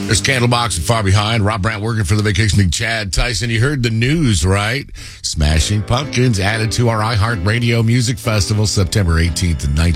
There's Candlebox and Far Behind. Rob Brandt working for the vacationing Chad Tyson. You heard the news, right? Smashing Pumpkins added to our iHeartRadio Music Festival September 18th and 19th.